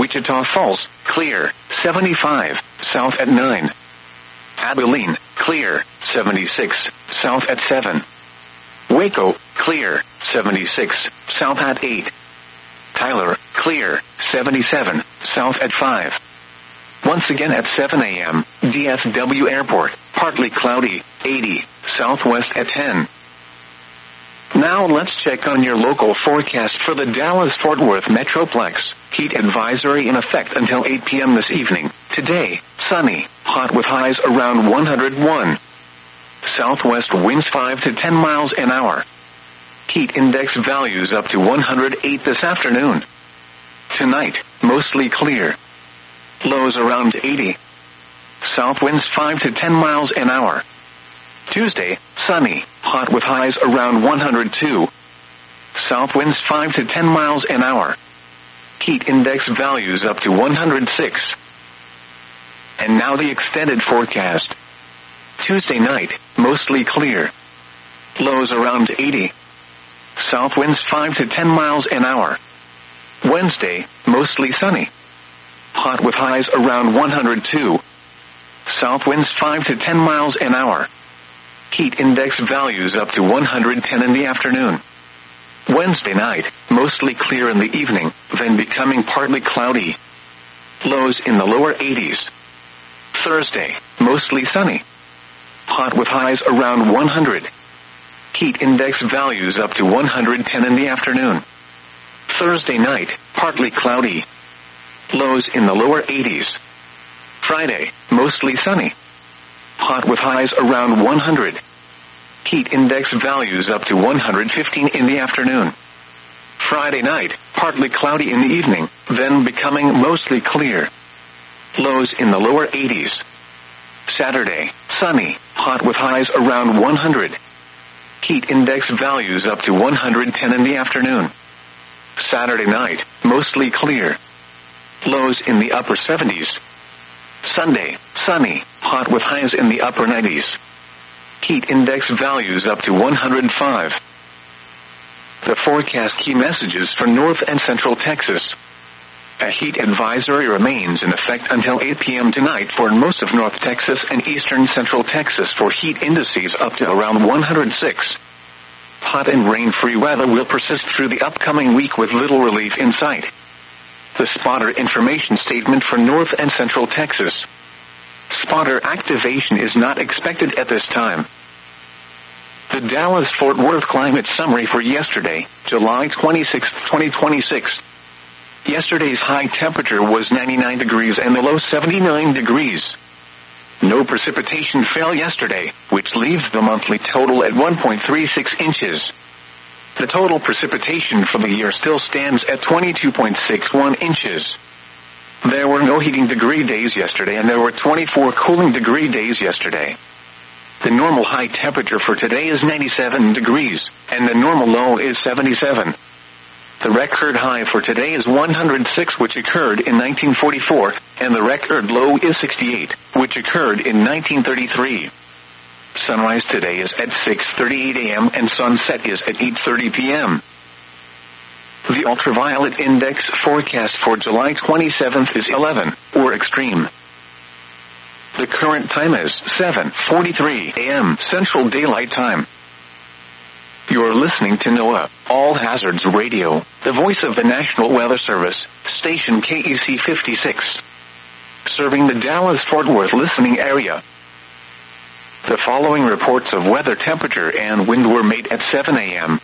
Wichita Falls, clear, 75, south at 9. Abilene, clear, 76, south at 7. Waco, clear, 76, south at 8. Tyler, clear, 77, south at 5. Once again at 7 a.m., DFW Airport, partly cloudy, 80, southwest at 10. Now let's check on your local forecast for the Dallas-Fort Worth Metroplex. Heat advisory in effect until 8 p.m. this evening. Today, sunny, hot with highs around 101. Southwest winds 5 to 10 miles an hour. Heat index values up to 108 this afternoon. Tonight, mostly clear. Lows around 80. South winds 5 to 10 miles an hour. Tuesday, sunny, hot with highs around 102. South winds 5 to 10 miles an hour. Heat index values up to 106. And now the extended forecast. Tuesday night, mostly clear. Lows around 80. South winds 5 to 10 miles an hour. Wednesday, mostly sunny. Hot with highs around 102. South winds 5 to 10 miles an hour. Heat index values up to 110 in the afternoon. Wednesday night, mostly clear in the evening, then becoming partly cloudy. Lows in the lower 80s. Thursday, mostly sunny. Hot with highs around 100. Heat index values up to 110 in the afternoon. Thursday night, partly cloudy. Lows in the lower 80s. Friday, mostly sunny. Hot with highs around 100. Heat index values up to 115 in the afternoon. Friday night, partly cloudy in the evening, then becoming mostly clear. Lows in the lower 80s. Saturday, sunny, hot with highs around 100. Heat index values up to 110 in the afternoon. Saturday night, mostly clear. Lows in the upper 70s. Sunday, sunny, hot with highs in the upper 90s. Heat index values up to 105. The forecast key messages for North and Central Texas. A heat advisory remains in effect until 8 p.m. tonight for most of North Texas and eastern Central Texas for heat indices up to around 106. Hot and rain-free weather will persist through the upcoming week with little relief in sight. The spotter information statement for North and Central Texas. Spotter activation is not expected at this time. The Dallas-Fort Worth climate summary for yesterday, July 26, 2026. Yesterday's high temperature was 99 degrees and the low 79 degrees. No precipitation fell yesterday, which leaves the monthly total at 1.36 inches. The total precipitation for the year still stands at 22.61 inches. There were no heating degree days yesterday and there were 24 cooling degree days yesterday. The normal high temperature for today is 97 degrees, and the normal low is 77. The record high for today is 106, which occurred in 1944, and the record low is 68, which occurred in 1933. Sunrise today is at 6:38 a.m. and sunset is at 8:30 p.m. The ultraviolet index forecast for July 27th is 11, or extreme. The current time is 7:43 a.m. Central Daylight Time. You're listening to NOAA, All Hazards Radio, the voice of the National Weather Service, station KEC 56. Serving the Dallas-Fort Worth listening area. The following reports of weather temperature and wind were made at 7 a.m.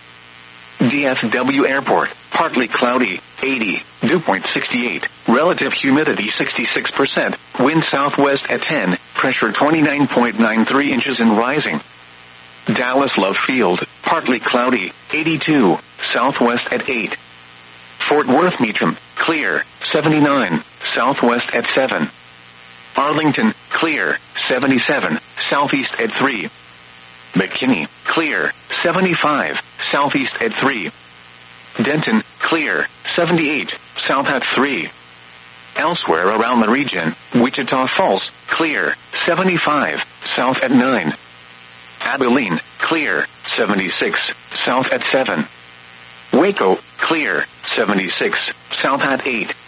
DFW Airport, partly cloudy, 80, dew point 68, relative humidity 66%, wind southwest at 10, pressure 29.93 inches and rising. Dallas Love Field, partly cloudy, 82, southwest at 8. Fort Worth Meacham, clear, 79, southwest at 7. Arlington, clear, 77, southeast at 3. McKinney, clear, 75, southeast at 3. Denton, clear, 78, south at 3. Elsewhere around the region, Wichita Falls, clear, 75, south at 9. Abilene, clear, 76, south at 7. Waco, clear, 76, south at 8.